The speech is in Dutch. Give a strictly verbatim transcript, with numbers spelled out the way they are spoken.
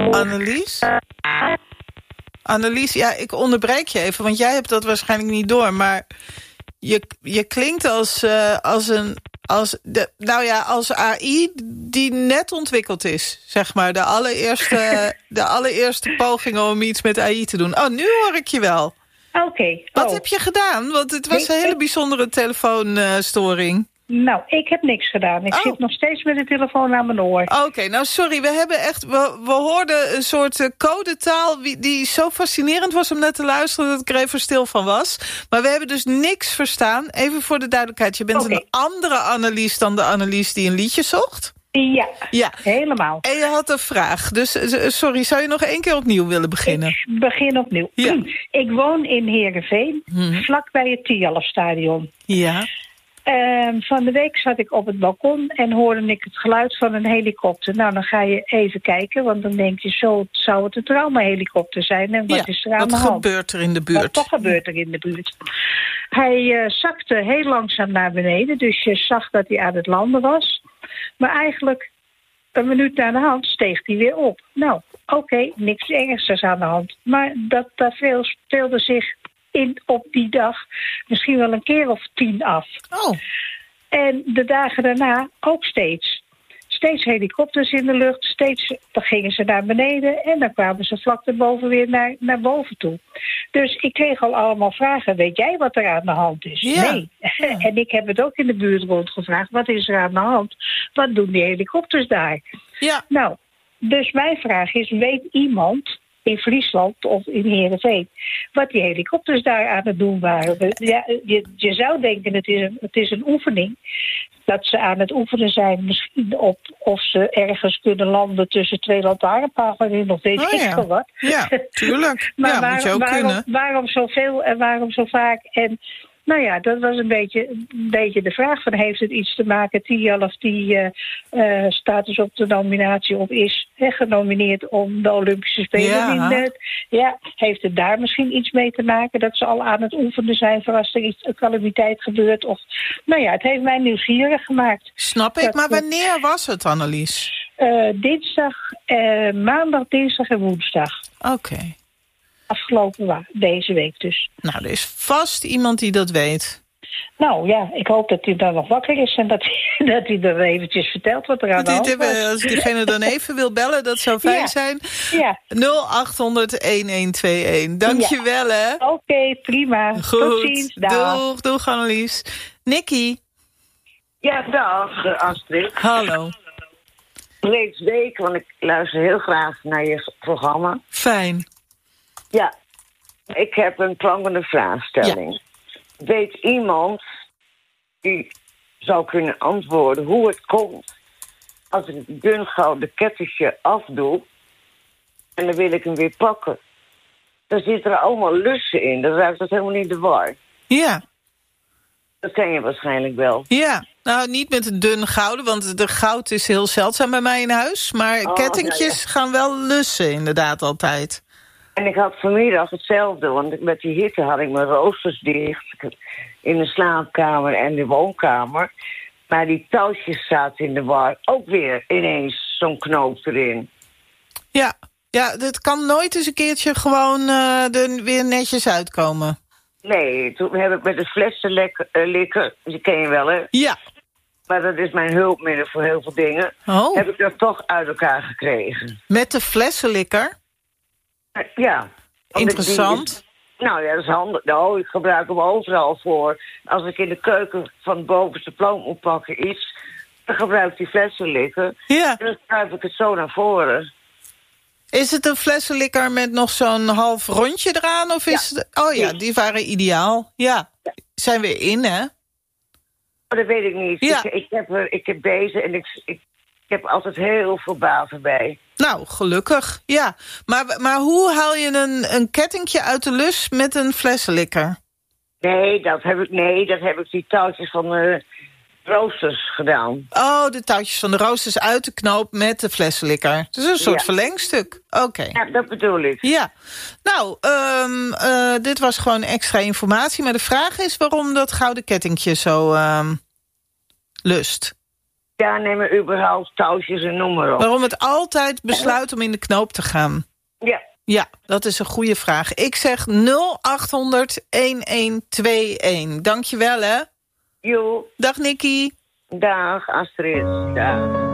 Annelies? Annelies, ja, ik onderbreek je even, want jij hebt dat waarschijnlijk niet door. Maar je, je klinkt als, uh, als een... Als de, nou ja, als A I die net ontwikkeld is, zeg maar. De allereerste, de allereerste poging om iets met A I te doen. Oh, nu hoor ik je wel. Oké. Okay. Wat oh. heb je gedaan? Want het was een hele bijzondere telefoonstoring. Nou, ik heb niks gedaan. Ik oh. zit nog steeds met de telefoon aan mijn oor. Oké, okay, nou sorry, we hebben echt... We, we hoorden een soort codetaal die zo fascinerend was om net te luisteren dat ik er even stil van was. Maar we hebben dus niks verstaan. Even voor de duidelijkheid, je bent okay. een andere Annelies dan de Annelies die een liedje zocht? Ja, ja, helemaal. En je had een vraag. Dus sorry, zou je nog één keer opnieuw willen beginnen? Ik begin opnieuw. Ja. Ik woon in Heerenveen, hmm. vlakbij het Tialfstadion. Ja. Uh, van de week zat ik op het balkon en hoorde ik het geluid van een helikopter. Nou, dan ga je even kijken, want dan denk je zo, zou het een traumahelikopter zijn? En wat ja, is er aan wat de hand? Wat gebeurt er in de buurt? Wat gebeurt er in de buurt? Hij uh, zakte heel langzaam naar beneden, dus je zag dat hij aan het landen was. Maar eigenlijk een minuut na de hand steeg hij weer op. Nou, oké, okay, niks ernstigs aan de hand. Maar dat tafereel speelde zich in op die dag misschien wel een keer of tien af. Oh. En de dagen daarna ook steeds. Steeds helikopters in de lucht, steeds dan gingen ze naar beneden en dan kwamen ze vlak erboven weer naar, naar boven toe. Dus ik kreeg al allemaal vragen, weet jij wat er aan de hand is? Ja. Nee. Ja. En ik heb het ook in de buurt rondgevraagd, wat is er aan de hand? Wat doen die helikopters daar? Ja. Nou, dus mijn vraag is, weet iemand in Friesland of in Heerenveen wat die helikopters daar aan het doen waren? Ja, je, je zou denken, het is, een, het is een oefening. Dat ze aan het oefenen zijn misschien op of ze ergens kunnen landen tussen twee lantaarnpalen in of weet oh, ik ja. veel wat. Ja, tuurlijk. maar ja, waar, moet je ook waarom, kunnen. waarom zoveel en waarom zo vaak? En nou ja, dat was een beetje, een beetje de vraag van, heeft het iets te maken, Tialf die uh, uh, staat dus op de nominatie of is he, genomineerd om de Olympische Spelen. Ja. In de, ja, heeft het daar misschien iets mee te maken dat ze al aan het oefenen zijn voor als er iets, een calamiteit gebeurt? Of, nou ja, het heeft mij nieuwsgierig gemaakt. Snap ik, dat, maar wanneer was het, Annelies? Uh, dinsdag, uh, maandag, dinsdag en woensdag. Oké. Okay. Afgelopen wa- deze week dus. Nou, er is vast iemand die dat weet. Nou ja, ik hoop dat hij dan nog wakker is en dat hij, dat hij er eventjes vertelt wat er aan de hand was. Als diegene dan even wil bellen, dat zou fijn ja. zijn. Ja. nul acht honderd een een twee een. Dank je wel, hè. Oké, okay, prima. Goed. Tot ziens. Dag. Doeg, doeg Annelies. Nikki. Ja, dag Astrid. Hallo. Reeds week, want ik luister heel graag naar je programma. Fijn. Ja, ik heb een klankende vraagstelling. Ja. Weet iemand die zou kunnen antwoorden hoe het komt als ik het dun gouden kettingje afdoe en dan wil ik hem weer pakken? Dan zitten er allemaal lussen in, dan ruikt dat helemaal niet de war. Ja. Dat ken je waarschijnlijk wel. Ja, nou niet met een dun gouden, want de goud is heel zeldzaam bij mij in huis. Maar oh, kettingjes ja, ja. gaan wel lussen inderdaad altijd. En ik had vanmiddag hetzelfde, want met die hitte had ik mijn roosters dicht in de slaapkamer en de woonkamer. Maar die touwtjes zaten in de war, ook weer ineens zo'n knoop erin. Ja, ja, dat kan nooit eens een keertje gewoon uh, er weer netjes uitkomen. Nee, toen heb ik met de flessen lekker, uh, likken, die ken je wel, hè? Ja. Maar dat is mijn hulpmiddel voor heel veel dingen. Oh. Heb ik dat toch uit elkaar gekregen. Met de flessenlikker? Ja. Interessant. Is, nou ja, dat is handig. Nou, ik gebruik hem overal voor. Als ik in de keuken van het bovenste plank moet pakken iets, dan gebruik ik die flessenlikker. Ja. En dan schuif ik het zo naar voren. Is het een flessenlikker met nog zo'n half rondje eraan? Of is ja. het... Oh ja, die waren ideaal. Ja. ja. Zijn weer in, hè? Oh, dat weet ik niet. Ja. Ik, ik, heb, ik heb deze en ik, ik, ik heb altijd heel veel baten bij. Nou, gelukkig, ja. Maar, maar hoe haal je een, een kettingje uit de lus met een flessenlikker? Nee, dat heb ik, nee, dat heb ik die touwtjes van de roosters gedaan. Oh, de touwtjes van de roosters uit de knoop met de flessenlikker. Het is een soort ja. verlengstuk. Oké. Okay. Ja, dat bedoel ik. Ja. Nou, um, uh, dit was gewoon extra informatie. Maar de vraag is waarom dat gouden kettingje zo um, lust. Ja, nemen überhaupt touwtjes en noem maar op. Waarom het altijd besluit om in de knoop te gaan? Ja. Ja, dat is een goede vraag. Ik zeg nul acht honderd elf tweeënentwintig. Dank je wel, hè. Jo. Dag, Nikki. Dag, Astrid. Dag.